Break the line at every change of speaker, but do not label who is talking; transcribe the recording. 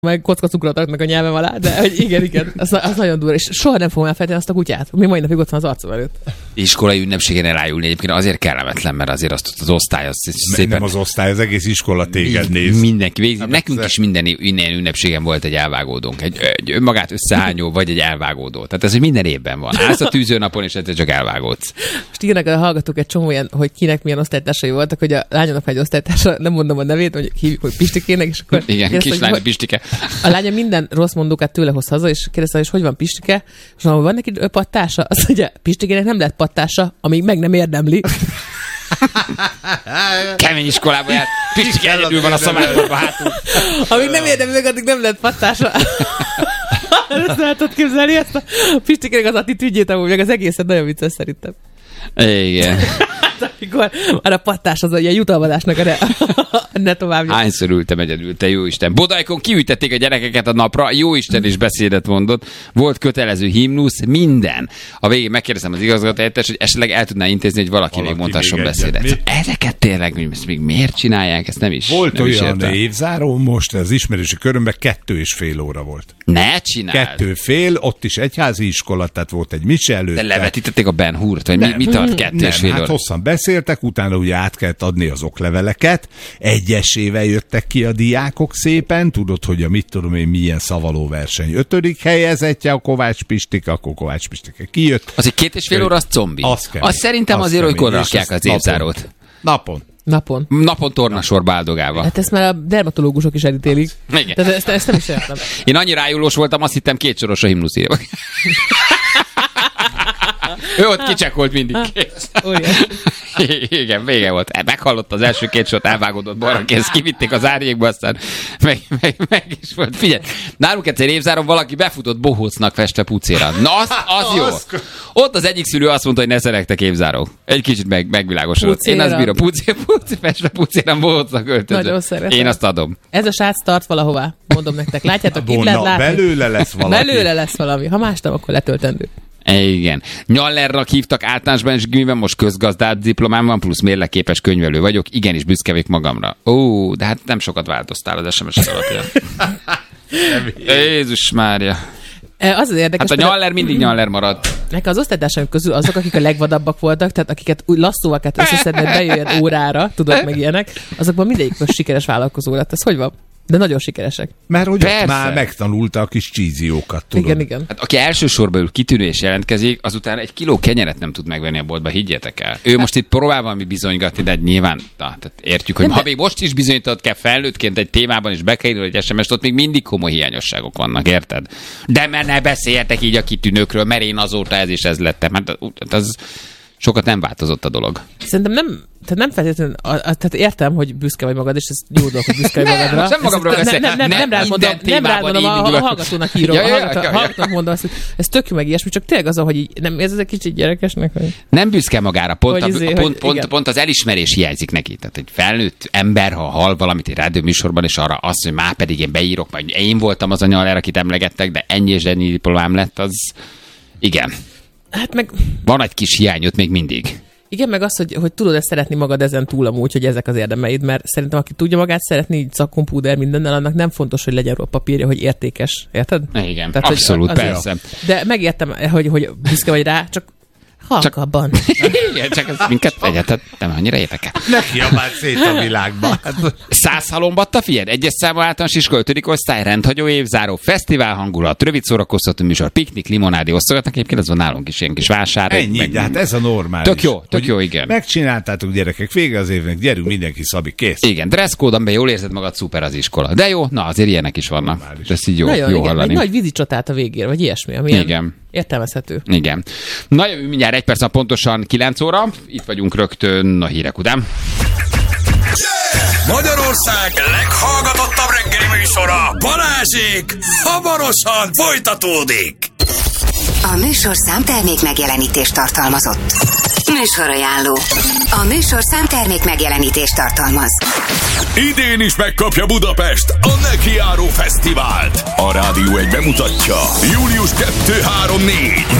meg kockacukrot raknak a nyelvem alá, de hogy igen, az nagyon durva, és soha nem fogom elfelejteni azt a kutyát, mi mai napig ott van az arcom előtt.
Iskolai ünnepségen elájulni egyébként azért kellemetlen, mert azért azt az osztály az szépen...
Nem az osztály, az egész iskola téged néz.
Mindenki végzi. Nekünk is minden ünnepségen volt egy elvágódónk. Egy önmagát összehányó, vagy egy elvágódó. Tehát ez, hogy minden évben van. Állsz a tűzőnapon, és egyszer csak elvágódsz.
Most írnak a hallgatók egy csomó ilyen, hogy kinek milyen osztálytársai voltak, hogy a lányomnak egy osztálytársa, nem mondom a nevét, hogy hívjuk, hogy Pistikének, és akkor...
Igen, kislány Pistike.
A lánya minden rossz mondókát tőle hoz haza, és kérdezte, hogy van Pistike, és van neki pattása? Azt mondja, Pistikének nem lett pattása, amíg meg nem érdemli.
Kemény iskolában jár. Pistike egyedül van a szamárban hátul.
Amíg nem érdemli meg, addig nem lett pattása. Ezt lehetett képzelni, ezt a Pistikének az attitűdjét, amúgy meg az egészet nagyon vicces szerintem.
Igen.
Amikor már a pattás az ilyen jutalmazásnak ne tovább.
Hányszor ültem egyedül, te jó Isten. Bodajkon kiütették a gyerekeket a napra, jó Isten is beszédet mondott, volt kötelező himnusz, minden. A végén megkérdeztem az igazgatóhelyettest, hogy esetleg el tudná intézni, hogy valaki még mondhasson beszédet. Ezeket tényleg még miért csinálják, ezt nem is.
Volt
nem
olyan
is
évzáró, most az ismerősi körömben 2,5 óra volt.
Ne csináld!
2,5, ott is egyházi iskola, tehát volt egy mise előtte.
De levetítették a Ben Hurt, vagy mi tart 2,5 óra?
Hát hosszan beszéltek, utána ugye át kellett adni az okleveleket, egyesével jöttek ki a diákok szépen, tudod, hogy a mit tudom én milyen szavalóverseny 5. helyezettje a Kovács Pistike, akkor Kovács Pistike kijött.
Azért 2,5 óra az zombi. Azt szerintem azért olykor rakják az évzárót.
Napon
tornasorba áldogálva.
Hát ezt már a dermatológusok is elítélik.
Igen.
Tehát ezt nem is értem.
Én annyira rájulós voltam, azt hittem 2 soros a himnusz írva. Ő ott kicsekolt mindig. Igen, vége volt. Meghallott az első 2 sort, elvágódott balra kész, kivitték az árnyékba, aztán meg is volt. Figyelj, nálunk egyszer évzáron valaki befutott bohócnak festve pucéra. Na, az jó. Ott az egyik szülő azt mondta, hogy ne szeretek évzárók. Egy kicsit megvilágosodott. Én azt bírom. Festve pucéra bohócnak öltözött.
Nagyon szeretem.
Én azt adom.
Ez a srác tart valahová. Mondom nektek. Látjátok, itt lehet látni.
Belőle lesz valami.
Ha más nem, akkor letöltendő.
Igen. Nyallernak hívtak általánosban, és gimiben most közgazdát diplomám van, plusz mérleképes könyvelő vagyok. Igenis büszke vagyok magamra. Ó, de hát nem sokat változtál az SMS-ek alapján. Jézus Mária.
Az érdekes.
Hát a Nyaller mindig Nyaller maradt.
Nekem az osztálytársaim közül azok, akik a legvadabbak voltak, tehát akiket úgy lasszóval kellett összeszedni, hogy bejöjjön órára, tudod, meg ilyenek, azokban mindegyik most sikeres vállalkozó lett. Ez hogy van? De nagyon sikeresek.
Mert hogy már megtanulta a kis csíziókat, tudod.
Igen.
Hát aki első sorba ül, kitűnő és jelentkezik, azután 1 kiló kenyeret nem tud megvenni a boltba, higgyétek el. Ő most itt próbál valami bizonygatni, de nyilván tehát értjük, hogy ha még most is bizonyított kell felnőttként egy témában, és bekerül egy SMS-t, ott még mindig komoly hiányosságok vannak, érted? De mert ne beszéljetek így a kitűnőkről, mert én azóta ez és ez lettem. Hát az sokat nem változott a dolog.
Szerintem nem feltétlenül, tehát értem, hogy büszke vagy magad, és ez jó dolog, hogy büszke vagy magadra.
Nem magamról beszél.
Nem rád mondom, a hallgatónak írom. A hallgatónak mondom azt, hogy ez tök jó meg ilyesmi, csak tényleg az, hogy nem ez egy kicsit gyerekesnek. Hogy...
Nem büszke magára, pont az elismerés hiányzik neki. Tehát egy felnőtt ember, ha hall valamit egy rádió műsorban, és arra azt, hogy már pedig én beírok, majd én voltam az a Nyaller, akit emlegettek, de ennyi és ennyi diplomám lett, az igen.
Hát meg...
Van egy kis hiányot még mindig.
Igen, meg az, hogy tudod-e szeretni magad ezen túl amúgy, hogy ezek az érdemeid, mert szerintem aki tudja magát szeretni, szakkompúder mindennel, annak nem fontos, hogy legyen róla papírja, hogy értékes. Érted?
Igen, tehát, abszolút, persze.
De megértem, hogy büszke vagy rá, csak halkabban.
Igen, csak ez minket egyáltalán nem annyira érdekel.
Ne kiabáld szét a világban.
100 halombatta, figyelj, 1-es számú általános iskola 5. osztály, rendhagyó évzáró, fesztivál hangulat, rövid szórakoztató műsor, piknik, limonádi osztogatnak, egyébként ez van nálunk is ilyen kis vásár.
Ennyi, de hát ez a normális.
Tök jó, igen.
Megcsináltátok gyerekek, vége az évnek, gyerünk mindenki Szabi, kész.
Igen, dresszkódon be jól érzed magad, szuper az iskola. De jó, na azért ilyenek is vannak. Normális. Ez így jó hallani.
Egy nagy vízicsatát a végére, vagy ilyesmi, ami
igen.
Értelmezhető.
Igen. Na jövő mindjárt 1 perc, pontosan 9 óra. Itt vagyunk rögtön a hírek után.
Magyarország leghallgatottabb reggeli műsora, Balázsék, hamarosan folytatódik.
A műsorszám termék megjelenítést tartalmazott. Műsorajánló. A műsorszám termék megjelenítést tartalmaz.
Idén is megkapja Budapest a Nekiáró Fesztivált. A Rádió 1 bemutatja. Július 2-3-4.